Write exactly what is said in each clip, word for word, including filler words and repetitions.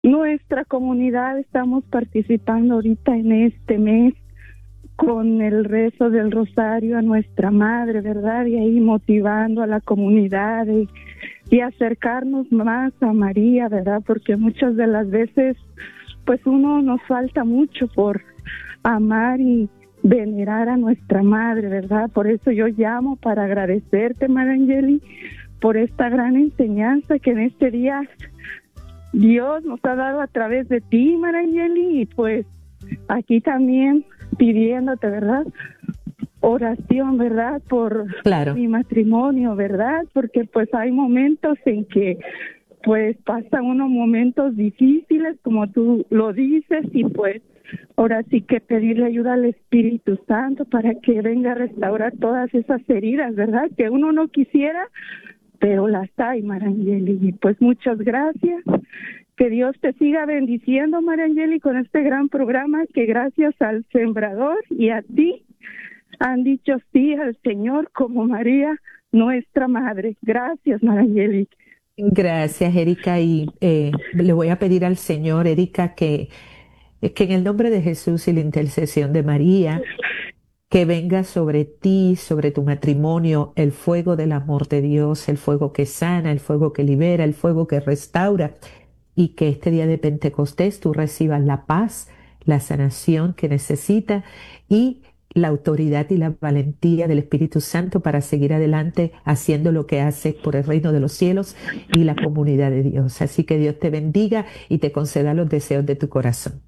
nuestra comunidad estamos participando ahorita en este mes con el rezo del rosario a nuestra madre, ¿verdad? Y ahí motivando a la comunidad y, y acercarnos más a María, ¿verdad? Porque muchas de las veces, pues uno nos falta mucho por amar y venerar a nuestra madre, ¿verdad? Por eso yo llamo para agradecerte, Marangeli, por esta gran enseñanza que en este día Dios nos ha dado a través de ti, Marangeli, y pues aquí también pidiéndote, ¿verdad? Oración, ¿verdad? Por claro. mi matrimonio, ¿verdad? Porque pues hay momentos en que pues pasan unos momentos difíciles, como tú lo dices, y pues ahora sí que pedirle ayuda al Espíritu Santo para que venga a restaurar todas esas heridas, ¿verdad? Que uno no quisiera, pero las hay, Marangeli. Y pues muchas gracias. Que Dios te siga bendiciendo, Marangeli, con este gran programa que gracias al Sembrador y a ti han dicho sí al Señor como María, nuestra Madre. Gracias, Marangeli. Gracias, Erika. Y eh, le voy a pedir al Señor, Erika, que, que en el nombre de Jesús y la intercesión de María, que venga sobre ti, sobre tu matrimonio, el fuego del amor de Dios, el fuego que sana, el fuego que libera, el fuego que restaura, y que este día de Pentecostés tú recibas la paz, la sanación que necesitas y la autoridad y la valentía del Espíritu Santo para seguir adelante haciendo lo que haces por el reino de los cielos y la comunidad de Dios. Así que Dios te bendiga y te conceda los deseos de tu corazón.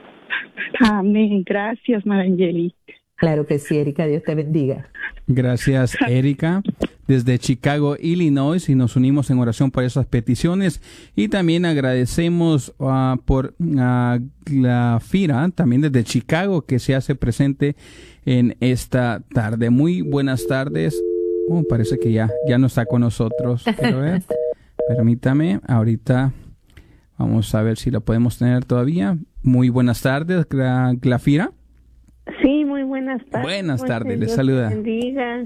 Amén. Gracias, Marangeli. Claro que sí, Erika. Dios te bendiga. Gracias, Erika, desde Chicago, Illinois, y nos unimos en oración por esas peticiones. Y también agradecemos uh, por uh, la Fira, también desde Chicago, que se hace presente en esta tarde. Muy buenas tardes. Oh, parece que ya, ya no está con nosotros. Pero, eh, permítame, ahorita vamos a ver si lo podemos tener todavía. Muy buenas tardes, Glafira. Sí, muy buenas tardes. Buenas tardes, les saluda. Bendiga.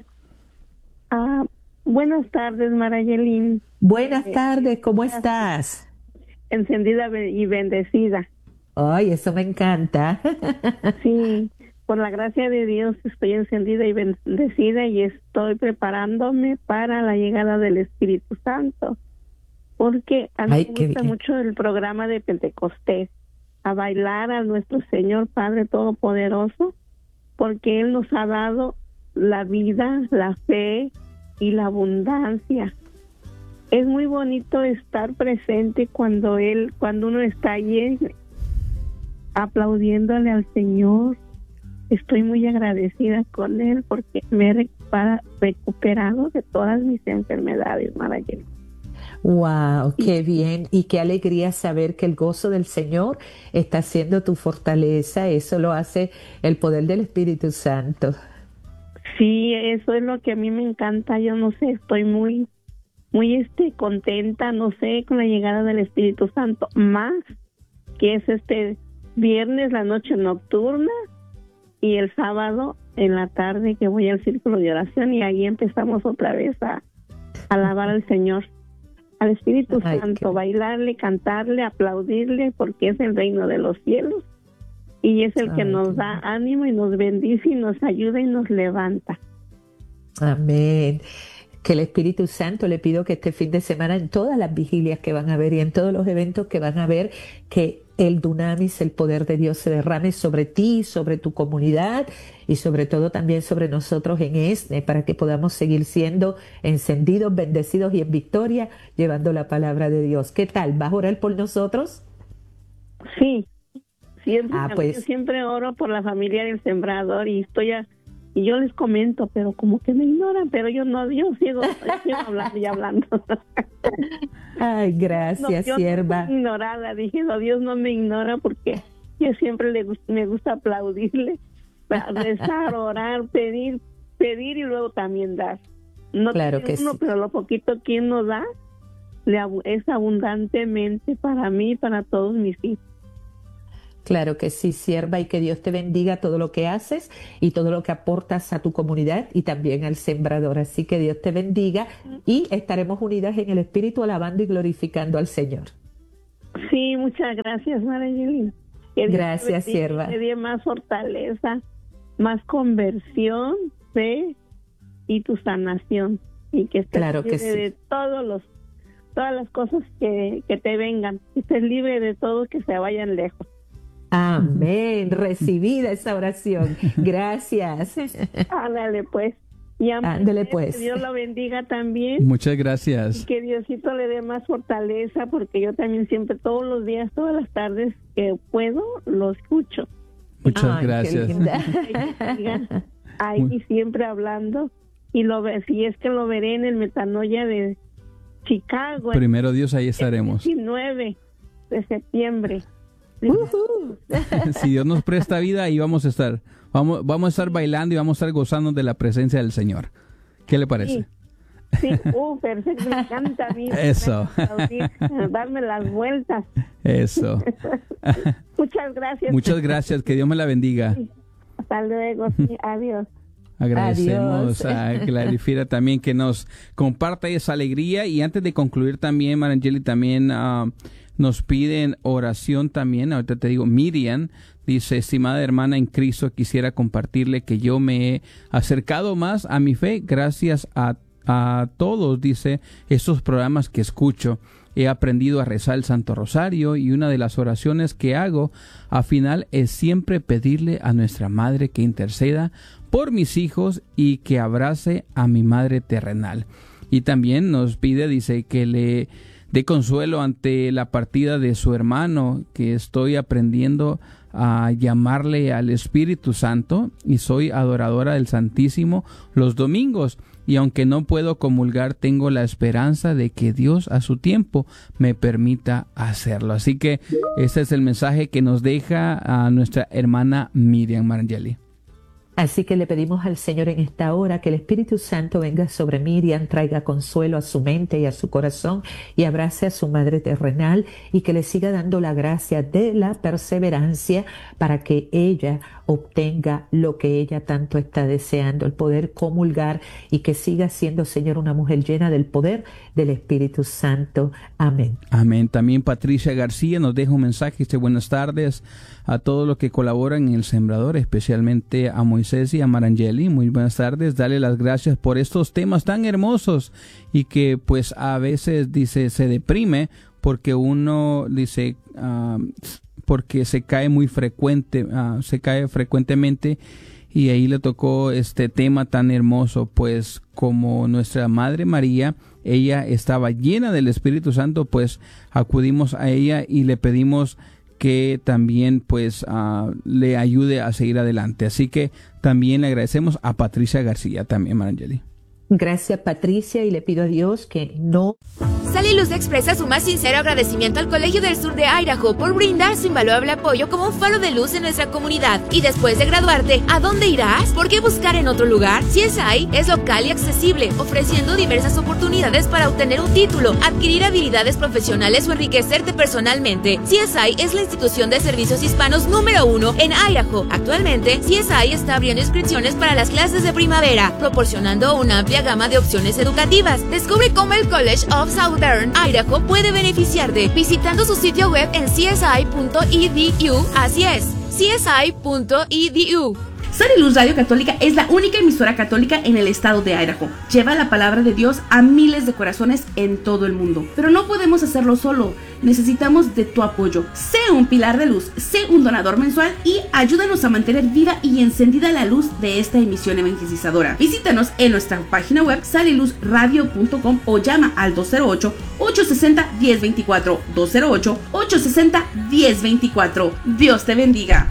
Ah, buenas tardes, Marayelín. Buenas tardes, ¿cómo estás? Encendida y bendecida. Ay, eso me encanta. Sí, por la gracia de Dios estoy encendida y bendecida y estoy preparándome para la llegada del Espíritu Santo. Porque a mí Ay, me gusta mucho el programa de Pentecostés. A bailar a nuestro Señor Padre Todopoderoso, porque Él nos ha dado la vida, la fe y la abundancia. Es muy bonito estar presente cuando Él, cuando uno está allí aplaudiéndole al Señor. Estoy muy agradecida con Él porque me he recuperado de todas mis enfermedades, Marayeli. Wow, qué bien y qué alegría saber que el gozo del Señor está siendo tu fortaleza. Eso lo hace el poder del Espíritu Santo. Sí, eso es lo que a mí me encanta. Yo no sé, estoy muy, muy este contenta, no sé, con la llegada del Espíritu Santo. Más que es este viernes la noche nocturna y el sábado en la tarde que voy al círculo de oración y ahí empezamos otra vez a, a alabar al Señor. Al Espíritu Ay, Santo, qué... bailarle, cantarle, aplaudirle, porque es el reino de los cielos y es el Ay, que nos da ánimo y nos bendice y nos ayuda y nos levanta. Amén. Que el Espíritu Santo, le pido que este fin de semana en todas las vigilias que van a haber y en todos los eventos que van a haber, que el dunamis, el poder de Dios se derrame sobre ti, sobre tu comunidad y sobre todo también sobre nosotros en ESNE para que podamos seguir siendo encendidos, bendecidos y en victoria llevando la palabra de Dios. ¿Qué tal? ¿Vas a orar por nosotros? Sí, siempre, ah, pues, yo siempre oro por la familia del Sembrador y estoy a, y yo les comento, pero como que me ignoran, pero yo no, yo sigo, yo sigo hablando y hablando. Ay, gracias, no, sierva. No ignorada, dije, no, Dios no me ignora porque yo siempre le, me gusta aplaudirle, rezar, orar, pedir, pedir y luego también dar. No claro que uno, sí. Pero lo poquito que uno da le, es abundantemente para mí y para todos mis hijos. Claro que sí, sierva, y que Dios te bendiga todo lo que haces y todo lo que aportas a tu comunidad y también al Sembrador. Así que Dios te bendiga y estaremos unidas en el Espíritu alabando y glorificando al Señor. Sí, muchas gracias, Marangeli. Gracias, sierva. Que dé más fortaleza, más conversión, fe y tu sanación. Y que estés claro libre que sí. de todos los, todas las cosas que, que te vengan. Que estés libre de todo, que se vayan lejos. Amén. Recibida esa oración. Gracias. Ándale, pues. Y Ándale, pues. Que Dios lo bendiga también. Muchas gracias. Y que Diosito le dé más fortaleza, porque yo también siempre, todos los días, todas las tardes que puedo, lo escucho. Muchas Ay, gracias. Ahí Muy... siempre hablando. Y lo ve, si es que lo veré en el Metanoia de Chicago. Primero Dios, ahí estaremos. El diecinueve de septiembre. Uh-huh. Si Dios nos presta vida, ahí vamos a estar. Vamos, vamos a estar bailando y vamos a estar gozando de la presencia del Señor. ¿Qué le parece? Sí, sí. Uh, perfecto, me encanta a mí. Eso. Darme las vueltas. Eso. Muchas gracias. Muchas gracias, que Dios me la bendiga. Sí. Hasta luego, sí. Adiós. Agradecemos Adiós. a Clarifira también que nos comparta esa alegría. Y antes de concluir también, Marangeli, también uh, nos piden oración también. Ahorita te digo, Miriam dice: estimada hermana en Cristo, quisiera compartirle que yo me he acercado más a mi fe gracias a, a todos, dice, estos programas que escucho. He aprendido a rezar el Santo Rosario y una de las oraciones que hago al final es siempre pedirle a nuestra Madre que interceda por mis hijos y que abrace a mi Madre terrenal. Y también nos pide, dice, que le dé consuelo ante la partida de su hermano, que estoy aprendiendo a llamarle al Espíritu Santo y soy adoradora del Santísimo los domingos. Y aunque no puedo comulgar, tengo la esperanza de que Dios a su tiempo me permita hacerlo. Así que este es el mensaje que nos deja a nuestra hermana Miriam Marangeli. Así que le pedimos al Señor en esta hora que el Espíritu Santo venga sobre Miriam, traiga consuelo a su mente y a su corazón y abrace a su Madre terrenal y que le siga dando la gracia de la perseverancia para que ella obtenga lo que ella tanto está deseando, el poder comulgar y que siga siendo, Señor, una mujer llena del poder del Espíritu Santo. Amén. Amén. También Patricia García nos deja un mensaje. Dice: buenas tardes a todos los que colaboran en El Sembrador, especialmente a Moisés y a Marangeli. Muy buenas tardes. Dale las gracias por estos temas tan hermosos y que pues a veces, dice, se deprime porque uno, dice, uh, porque se cae muy frecuente, uh, se cae frecuentemente. Y ahí le tocó este tema tan hermoso, pues como nuestra Madre María, ella estaba llena del Espíritu Santo, pues acudimos a ella y le pedimos que también pues uh, le ayude a seguir adelante. Así que también le agradecemos a Patricia García, también, Marangeli. Gracias, Patricia, y le pido a Dios que no... Sal y Luz expresa su más sincero agradecimiento al Colegio del Sur de Idaho por brindar su invaluable apoyo como un faro de luz en nuestra comunidad. Y después de graduarte, ¿a dónde irás? ¿Por qué buscar en otro lugar? C S I es local y accesible, ofreciendo diversas oportunidades para obtener un título, adquirir habilidades profesionales o enriquecerte personalmente. C S I es la institución de servicios hispanos número uno en Idaho. Actualmente, C S I está abriendo inscripciones para las clases de primavera, proporcionando una amplia gama de opciones educativas. Descubre cómo el College of Southern Idaho puede beneficiarte visitando su sitio web en c s i punto e d u. Así es, c s i punto e d u. Sal y Luz Radio Católica es la única emisora católica en el estado de Idaho. Lleva la palabra de Dios a miles de corazones en todo el mundo. Pero no podemos hacerlo solo. Necesitamos de tu apoyo. Sé un pilar de luz, sé un donador mensual y ayúdanos a mantener viva y encendida la luz de esta emisión evangelizadora. Visítanos en nuestra página web sal y luz radio punto com o llama al dos cero ocho, ocho seis cero, uno cero dos cuatro, dos cero ocho, ocho seis cero, uno cero dos cuatro. Dios te bendiga.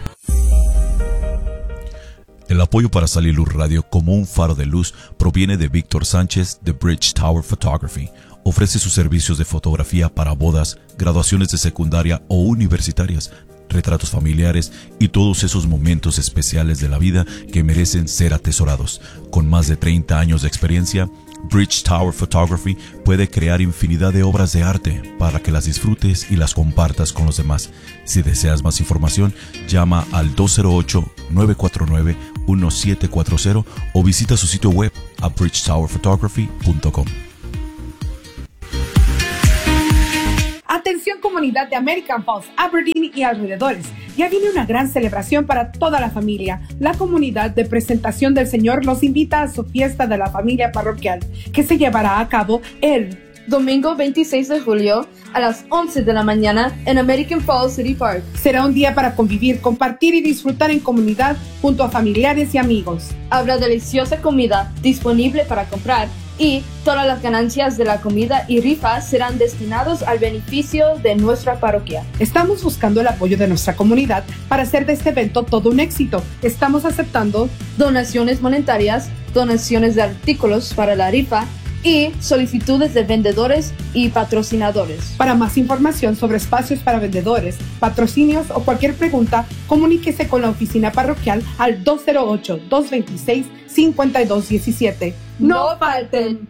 El apoyo para Sal y Luz Radio como un faro de luz proviene de Víctor Sánchez de Bridge Tower Photography. Ofrece sus servicios de fotografía para bodas, graduaciones de secundaria o universitarias, retratos familiares y todos esos momentos especiales de la vida que merecen ser atesorados. Con más de treinta años de experiencia, Bridge Tower Photography puede crear infinidad de obras de arte para que las disfrutes y las compartas con los demás. Si deseas más información, llama al dos cero ocho, nueve cuatro nueve, uno siete cuatro cero o visita su sitio web a bridge tower photography punto com. Atención comunidad. comunidad de American Falls, Aberdeen y alrededores. Ya viene una gran celebración para toda la familia. La comunidad de Presentación del Señor los invita a su fiesta de la familia parroquial, que se llevará a cabo el domingo veintiséis de julio a las once de la mañana en American Falls City Park. Será un día para convivir, compartir y disfrutar en comunidad junto a familiares y amigos. Habrá deliciosa comida disponible para comprar y todas las ganancias de la comida y rifas serán destinados al beneficio de nuestra parroquia. Estamos buscando el apoyo de nuestra comunidad para hacer de este evento todo un éxito. Estamos aceptando donaciones monetarias, donaciones de artículos para la rifa y solicitudes de vendedores y patrocinadores. Para más información sobre espacios para vendedores, patrocinios o cualquier pregunta, comuníquese con la oficina parroquial al dos cero ocho, dos dos seis, cinco dos uno siete. ¡No falten!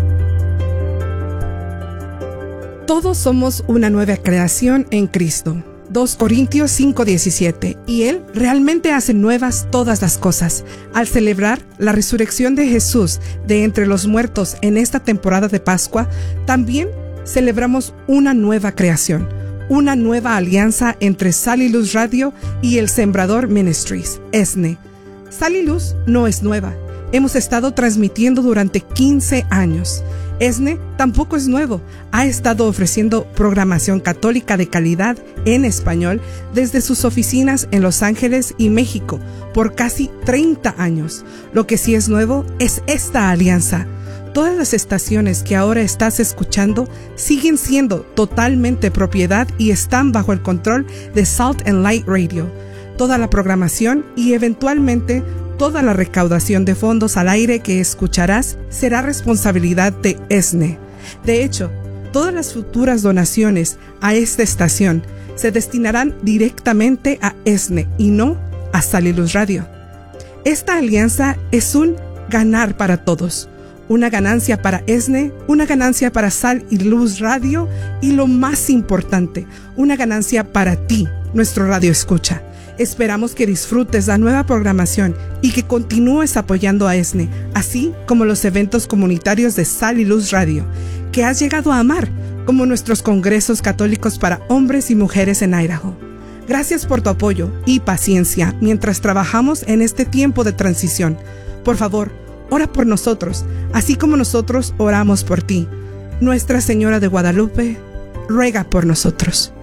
Todos somos una nueva creación en Cristo. dos Corintios cinco diecisiete. Y Él realmente hace nuevas todas las cosas. Al celebrar la resurrección de Jesús de entre los muertos en esta temporada de Pascua, también celebramos una nueva creación, una nueva alianza entre Sal y Luz Radio y el Sembrador Ministries, E S N E. Sal y Luz no es nueva. Hemos estado transmitiendo durante quince años. E S N E tampoco es nuevo. Ha estado ofreciendo programación católica de calidad en español desde sus oficinas en Los Ángeles y México por casi treinta años. Lo que sí es nuevo es esta alianza. Todas las estaciones que ahora estás escuchando siguen siendo totalmente propiedad y están bajo el control de Salt and Light Radio. Toda la programación y eventualmente toda la recaudación de fondos al aire que escucharás será responsabilidad de E S N E. De hecho, todas las futuras donaciones a esta estación se destinarán directamente a E S N E y no a Sal y Luz Radio. Esta alianza es un ganar para todos. Una ganancia para E S N E, una ganancia para Sal y Luz Radio y lo más importante, una ganancia para ti, nuestro radio escucha. Esperamos que disfrutes la nueva programación y que continúes apoyando a E S N E, así como los eventos comunitarios de Sal y Luz Radio, que has llegado a amar, como nuestros congresos católicos para hombres y mujeres en Idaho. Gracias por tu apoyo y paciencia mientras trabajamos en este tiempo de transición. Por favor, ora por nosotros, así como nosotros oramos por ti. Nuestra Señora de Guadalupe, ruega por nosotros.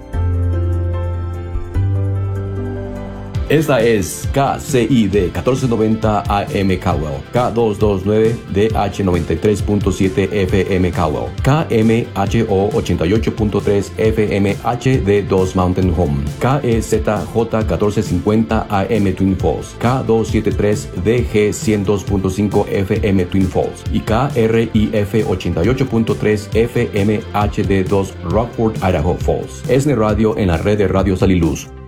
Esta es K C I D catorce noventa A M Caldwell, K doscientos veintinueve D H noventa y tres punto siete F M Caldwell, K M H O ochenta y ocho punto tres F M H D dos Mountain Home, K E Z J catorce cincuenta A M Twin Falls, K doscientos setenta y tres D G ciento dos punto cinco F M Twin Falls y K R I F ochenta y ocho punto tres F M H D dos Rockford, Idaho Falls. E S N E Radio en la red de Radio Sal y Luz.